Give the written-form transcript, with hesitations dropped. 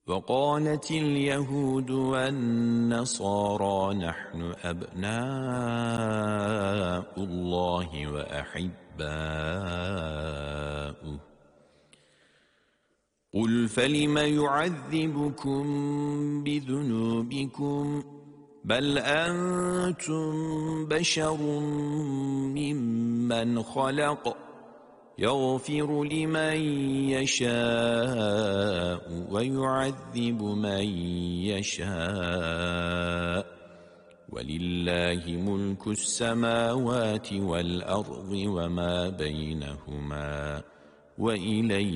وقالت اليهود والنصارى نحن أبناء الله وأحباؤه قل فلم يعذبكم بذنوبكم بل أنتم بشر ممن خلق يغفر لمن يشاء ويعذب من يشاء ولله ملك السماوات والأرض وما بينهما وإليه